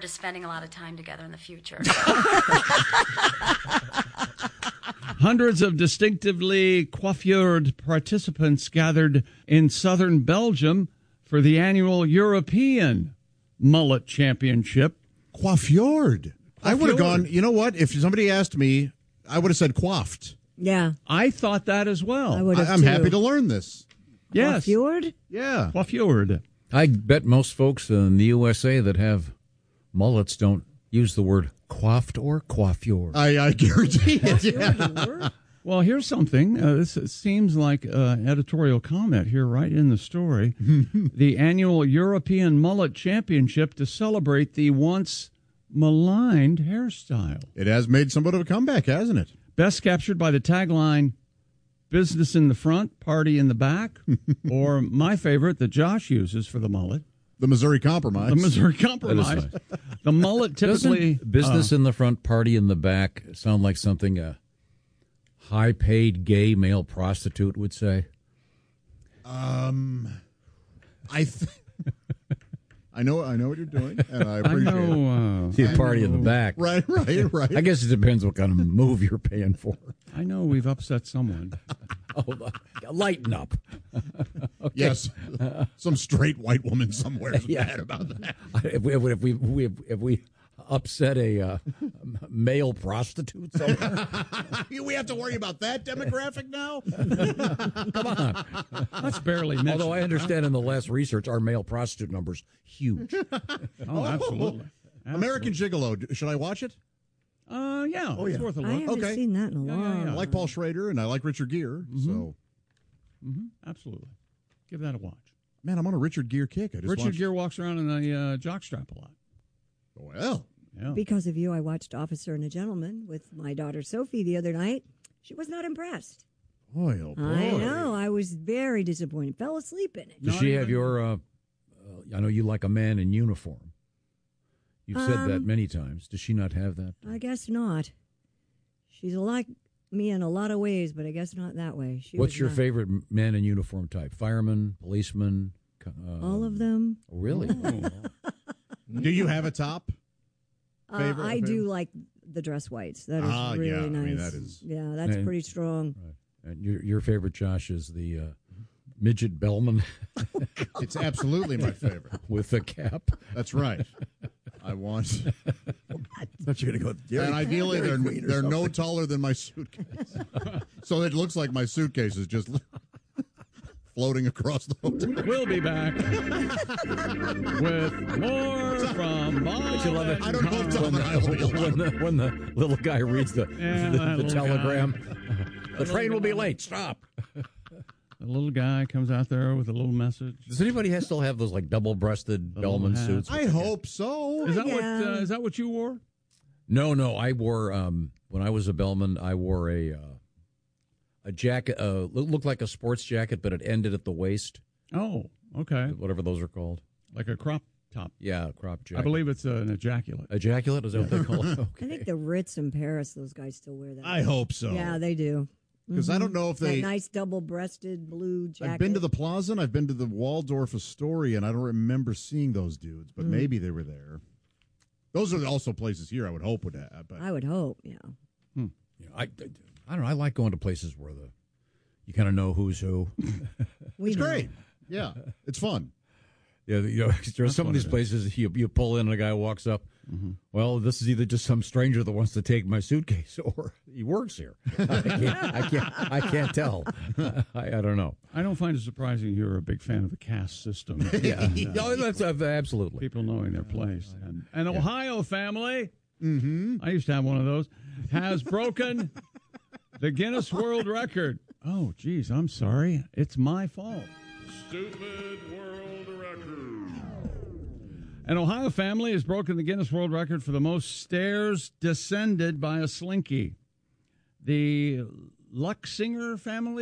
to spending a lot of time together in the future. Hundreds of distinctively coiffured participants gathered in southern Belgium for the annual European Mullet Championship. Coiffured. I would have gone, you know what? If somebody asked me, I would have said coiffed. Yeah. I thought that as well. I'm happy to learn this. Yes. Coiffured? Yeah. Coiffured. I bet most folks in the USA that have mullets don't use the word coiffed or coiffure. I guarantee it. Yeah. Well, here's something. This seems like an editorial comment here right in the story. The annual European Mullet Championship to celebrate the once maligned hairstyle. It has made somewhat of a comeback, hasn't it? Best captured by the tagline, business in the front, party in the back, or my favorite that Josh uses for the mullet. The Missouri Compromise. The Missouri Compromise. The mullet typically... Doesn't business in the front, party in the back sound like something a high-paid gay male prostitute would say? I know what you're doing, and I appreciate it. See a party in the back. Right. I guess it depends what kind of move you're paying for. I know we've upset someone. Lighten up. Okay. Yes, some straight white woman somewhere is mad about that. If we upset a male prostitute somewhere, we have to worry about that demographic now. come on, that's barely mentioned. Although I understand in the last research, our male prostitute numbers huge. Oh, absolutely. American Gigolo. Should I watch it? Yeah. It's worth a look. I haven't seen that in a while. I like Paul Schrader and I like Richard Gere. So, absolutely, give that a watch. Man, I'm on a Richard Gere kick. Richard Gere walks around in a jockstrap a lot. Well, yeah. Because of you, I watched Officer and a Gentleman with my daughter Sophie the other night. She was not impressed. Boy, oh boy. I know. I was very disappointed. Fell asleep in it. Does she have your? I know you like a man in uniform. You've said that many times. Does she not have that? I guess not. She's like me in a lot of ways, but I guess not that way. What's your favorite man in uniform type? Fireman, policeman? All of them. Really? Do you have a top? Favorite? I do like the dress whites. That is really nice. I mean, that is... Yeah, that's pretty strong. Right. And your favorite, Josh, is the midget bellman. It's absolutely my favorite. With the cap. That's right. I want... But you're going to go... And ideally, they're no taller than my suitcase. So it looks like my suitcase is just floating across the hotel. We'll be back with more from Bob. You love it. I don't know if Tom and I will be allowed. When the little guy reads the telegram, the train will be late. Stop. The little guy comes out there with a little message. Does anybody still have those like double-breasted bellman suits? I hope so. Is that what you wore? No. I wore when I was a bellman. I wore a jacket. Looked like a sports jacket, but it ended at the waist. Oh, okay. Whatever those are called, like a crop top. Yeah, a crop jacket. I believe it's an ejaculate. Ejaculate? Is that what they call it? Okay. I think the Ritz in Paris, those guys still wear that. I hope so. Yeah, they do. Because I don't know if they... That nice double-breasted blue jacket. I've been to the Plaza and I've been to the Waldorf Astoria, and I don't remember seeing those dudes, but maybe they were there. Those are also places here I would hope would have. But... I would hope, yeah. I don't know. I like going to places where you kind of know who's who. It's great. Yeah, it's fun. Yeah, there are some of these places you pull in and a guy walks up. Mm-hmm. Well, this is either just some stranger that wants to take my suitcase or he works here. I can't tell. I don't know. I don't find it surprising you're a big fan of the caste system. Yeah, no, that's absolutely. People knowing their place. And an Ohio family, I used to have one of those, has broken the Guinness World Record. Oh, geez, I'm sorry. It's my fault. Stupid world record. An Ohio family has broken the Guinness World Record for the most stairs descended by a slinky. The Luchsinger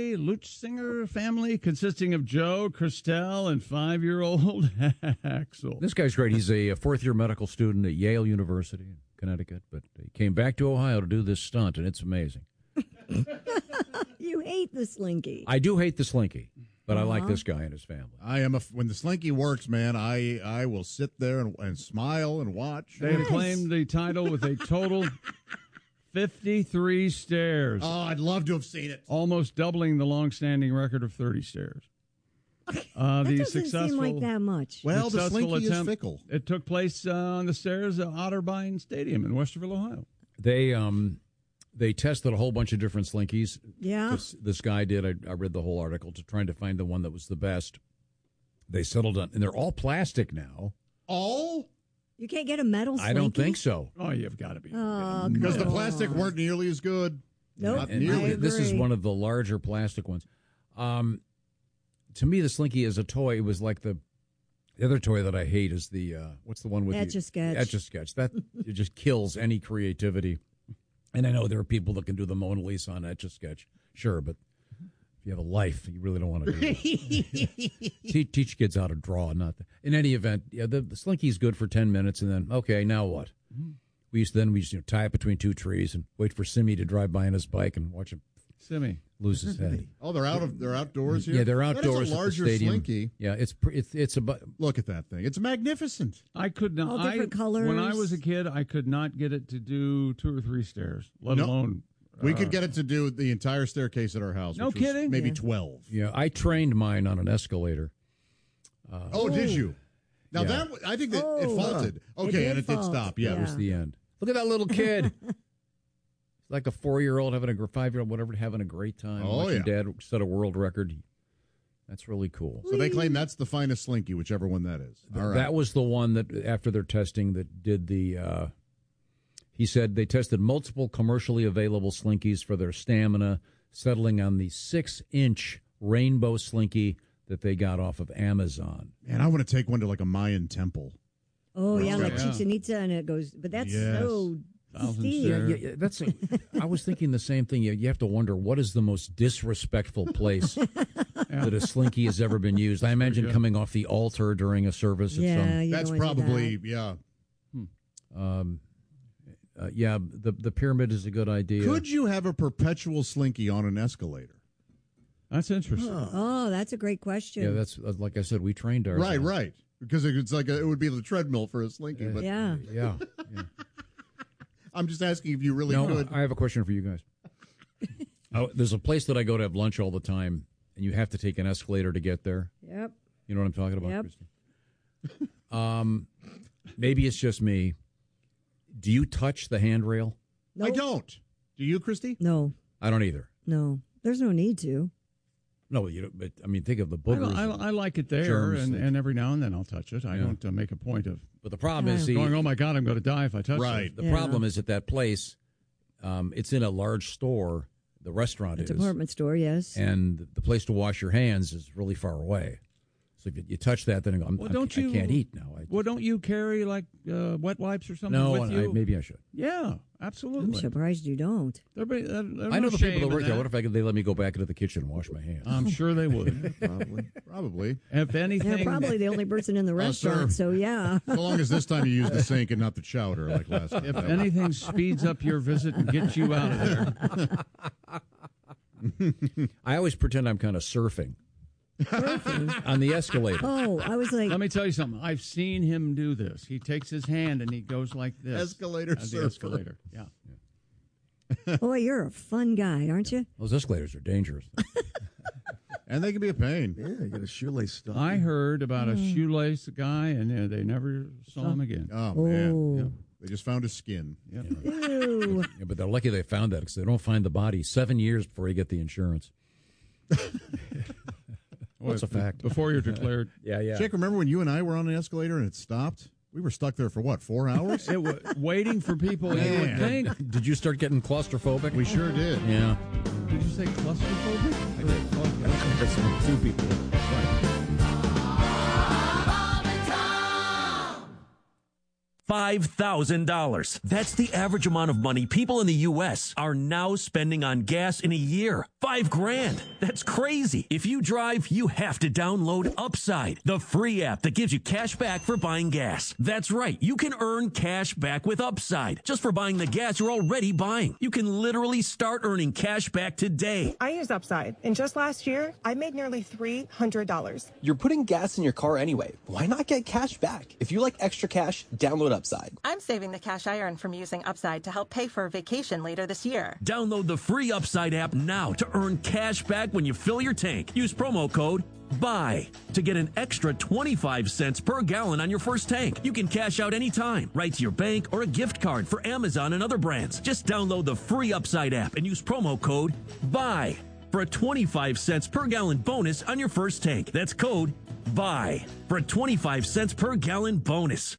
family, consisting of Joe, Christelle, and 5-year-old Axel. This guy's great. He's a fourth-year medical student at Yale University in Connecticut, but he came back to Ohio to do this stunt, and it's amazing. You hate the slinky. I do hate the slinky. But I like this guy and his family. I am when the slinky works, man. I will sit there and smile and watch. They have claimed the title with a total 53 stairs, Oh, I'd love to have seen it. almost doubling the long-standing record of 30 stairs. That doesn't seem like that much. Well, the successful slinky is attempt- fickle. It took place on the stairs at Otterbein Stadium in Westerville, Ohio. They tested a whole bunch of different slinkies. Yeah. This guy did. I read the whole article to trying to find the one that was the best. They settled on, and they're all plastic now. All? You can't get a metal slinky? I don't think so. Oh, you've got to be. Oh, Because the come plastic on. weren't nearly as good. Nope. Not And nearly. this is agree. one of the larger plastic ones. To me, the slinky is a toy. It was like the other toy that I hate is the what's the one with Etch-a-Sketch. Etch-a-Sketch. That it just kills any creativity. And I know there are people that can do the Mona Lisa on Etch-a-Sketch. Sure, but if you have a life, you really don't want to do it. Teach kids how to draw. In any event, yeah, the slinky's good for 10 minutes, and then okay, now what? We used to tie it between two trees and wait for Simmy to drive by on his bike and watch him Simmy. lose his head. Oh, they're outdoors here. Yeah, they're That outdoors is a at the larger stadium. slinky. Yeah, it's about. Look at that thing. It's magnificent. I could not. All different When I colors. was a kid, I could not get it to do 2 or 3 stairs, let No. alone. We could get it to do the entire staircase at our house. No which was kidding? Maybe Yeah. 12. Yeah, I trained mine on an escalator. Oh, did you? Now Yeah. I think that it Oh. faulted. It Okay, did and it did fault. stop. Yeah. Yeah. That was the end. Look at that little kid. Like a 4-year-old having a 5-year-old, whatever, having a great time. Oh, watching yeah. Dad set a world record. That's really cool. So they claim that's the finest slinky, whichever one that is. All right. That was the one that, after their testing, that did the. He said they tested multiple commercially available slinkies for their stamina, settling on the 6-inch rainbow slinky that they got off of Amazon. Man, I want to take one to like a Mayan temple. Oh, yeah, like Yeah. Chichen Itza, and it goes, but that's Yes. so 1,000 steep. stairs. Yeah, that's. I was thinking the same thing. You have to wonder what is the most disrespectful place that a slinky has ever been used. I imagine coming off the altar during a service. At Yeah, you That's don't wanna do probably, that. yeah. The pyramid is a good idea. Could you have a perpetual slinky on an escalator? That's interesting. Oh, that's a great question. Yeah, that's like I said. We trained ours. Right, on. right. Because it's like it would be the treadmill for a slinky. But yeah. Yeah. I'm just asking if you really No, could. I have a question for you guys. There's a place that I go to have lunch all the time, and you have to take an escalator to get there. Yep. You know what I'm talking about, Yep. Christy? Maybe it's just me. Do you touch the handrail? I Nope. don't. Do you, Christy? No, I don't either. no. There's no need to. No, you don't, but I mean, think of the I, boogers. I like it there, Germs and, that- and every now and then I'll touch it. I Yeah. don't make a point of But the problem is, going, oh my God, I'm going to die if I touch Right. it. the Yeah. problem is at that place, it's in a large store. The restaurant A is, department store, yes. and the place to wash your hands is really far away. So if you touch that, then Well, don't I you- can't eat now. Well, don't you carry like wet wipes or something no, with and you? maybe I should. Yeah, I'm absolutely. surprised you don't. There's I know no the shame people that in work there. What if they let me go back into the kitchen and wash my hands? I'm sure they would. Probably. If They're anything, probably the only person in the restaurant, so yeah. So long as this time you use the sink and not the chowder like last time. if anything speeds up your visit and gets you out of there, I always pretend I'm kind of surfing on the escalator. Oh, I was like, let me tell you something. I've seen him do this. He takes his hand and he goes like this. Escalator on the surfer. escalator. Yeah. boy, you're a fun guy, aren't you? Those escalators are dangerous. And they can be a pain. Yeah, you got a shoelace stuck. I heard about a shoelace guy, and they never saw him again. Oh, man. Oh, They just found his skin. Yeah. ew. Yeah, but they're lucky they found that because they don't find the body 7 years before you get the insurance. What's a fact? Before you're declared, Yeah, yeah. Jake, remember when you and I were on an escalator and it stopped? We were stuck there for what, 4 hours? it was waiting for people. You would Man. think. Did you start getting claustrophobic? We sure did. Yeah. Did you say claustrophobic? I did. That's two people. $5,000. That's the average amount of money people in the U.S. are now spending on gas in a year. $5,000. That's crazy. If you drive, you have to download Upside, the free app that gives you cash back for buying gas. That's right. You can earn cash back with Upside just for buying the gas you're already buying. You can literally start earning cash back today. I use Upside, and just last year, I made nearly $300. You're putting gas in your car anyway. Why not get cash back? If you like extra cash, download Upside. I'm saving the cash I earn from using Upside to help pay for a vacation later this year. Download the free Upside app now to earn cash back when you fill your tank. Use promo code BUY to get an extra 25 cents per gallon on your first tank. You can cash out anytime, right to your bank or a gift card for Amazon and other brands. Just download the free Upside app and use promo code BUY for a 25 cents per gallon bonus on your first tank. That's code BUY for a 25 cents per gallon bonus.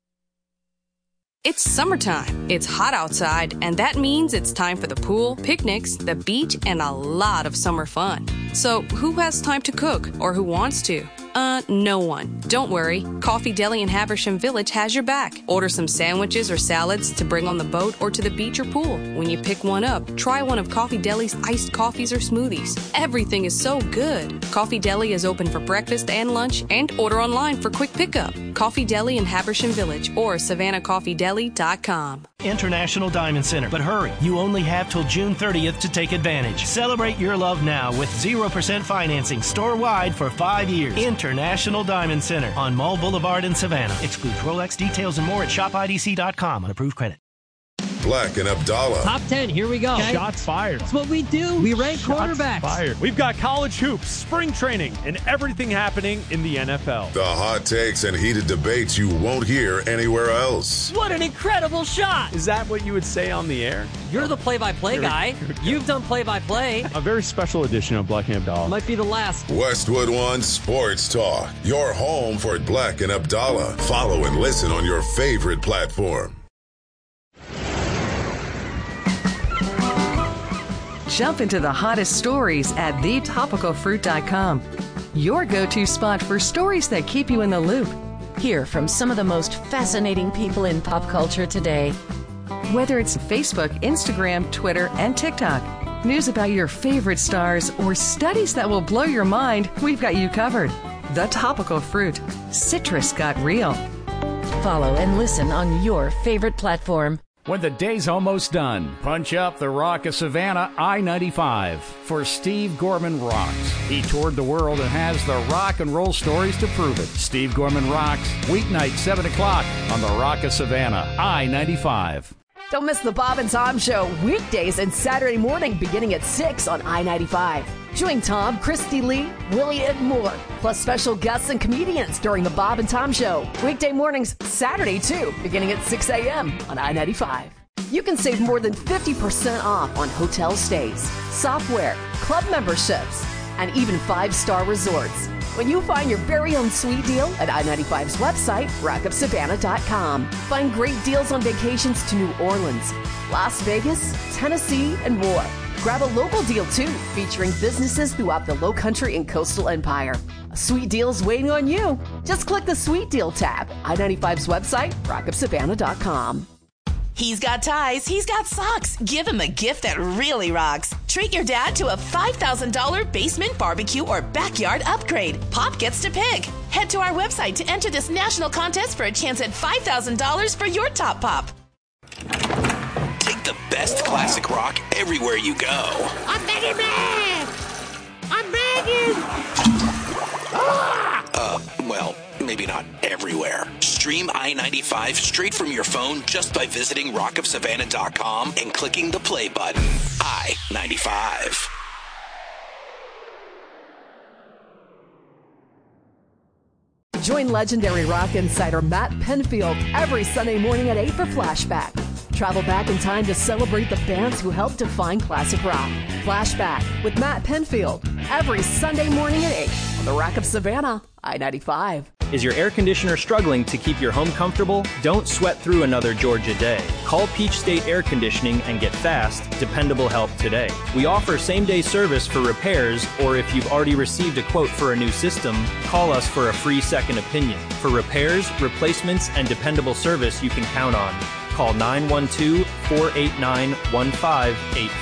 It's summertime. It's hot outside, and that means it's time for the pool, picnics, the beach, and a lot of summer fun. So, who has time to cook, or who wants to? No one. Don't worry. Coffee Deli in Habersham Village has your back. Order some sandwiches or salads to bring on the boat or to the beach or pool. When you pick one up, try one of Coffee Deli's iced coffees or smoothies. Everything is so good. Coffee Deli is open for breakfast and lunch, and order online for quick pickup. Coffee Deli in Habersham Village or SavannahCoffeeDeli.com. International Diamond Center. But hurry, you only have till June 30th to take advantage. Celebrate your love now with 0% financing store-wide for 5 years. International Diamond Center on Mall Boulevard in Savannah. Excludes Rolex. Details and more at shopidc.com on approved credit. Black and Abdallah. Top 10, here we go. Okay. Shots fired. That's what we do. We rank quarterbacks. Fired. We've got college hoops, spring training, and everything happening in the NFL. The hot takes and heated debates you won't hear anywhere else. What an incredible shot. Is that what you would say on the air? You're the play-by-play guy. You've done play-by-play. A very special edition of Black and Abdallah. Might be the last. Westwood One Sports Talk. Your home for Black and Abdallah. Follow and listen on your favorite platform. Jump into the hottest stories at thetopicalfruit.com. Your go-to spot for stories that keep you in the loop. Hear from some of the most fascinating people in pop culture today. Whether it's Facebook, Instagram, Twitter, and TikTok, news about your favorite stars, or studies that will blow your mind, we've got you covered. The Topical Fruit. Citrus got real. Follow and listen on your favorite platform. When the day's almost done, punch up the Rock of Savannah I-95 for Steve Gorman Rocks. He toured the world and has the rock and roll stories to prove it. Steve Gorman Rocks, weeknight 7 o'clock on the Rock of Savannah I-95. Don't miss the Bob and Tom Show weekdays and Saturday morning beginning at 6 on I-95. Join Tom, Christy Lee, Willie, and more, plus special guests and comedians during the Bob and Tom Show. Weekday mornings, Saturday too, beginning at 6 a.m. on I-95. You can save more than 50% off on hotel stays, software, club memberships, and even 5-star resorts when you find your very own sweet deal at I-95's website, rockofsavannah.com. Find great deals on vacations to New Orleans, Las Vegas, Tennessee, and more. Grab a local deal, too, featuring businesses throughout the Lowcountry and Coastal Empire. A sweet deal's waiting on you. Just click the Sweet Deal tab. I-95's website, rockofsavannah.com. He's got ties. He's got socks. Give him a gift that really rocks. Treat your dad to a $5,000 basement barbecue or backyard upgrade. Pop gets to pick. Head to our website to enter this national contest for a chance at $5,000 for your top pop. Take the best classic rock everywhere you go. I'm begging, man! I'm begging! Well, maybe not everywhere. Stream I-95 straight from your phone just by visiting rockofsavannah.com and clicking the play button. I-95. Join legendary rock insider Matt Penfield every Sunday morning at 8 for Flashback. Travel back in time to celebrate the bands who helped define classic rock. Flashback with Matt Penfield every Sunday morning at 8 on the Rock of Savannah, I-95. Is your air conditioner struggling to keep your home comfortable? Don't sweat through another Georgia day. Call Peach State Air Conditioning and get fast, dependable help today. We offer same-day service for repairs, or if you've already received a quote for a new system, call us for a free second opinion. For repairs, replacements, and dependable service you can count on, call 912-489-1585.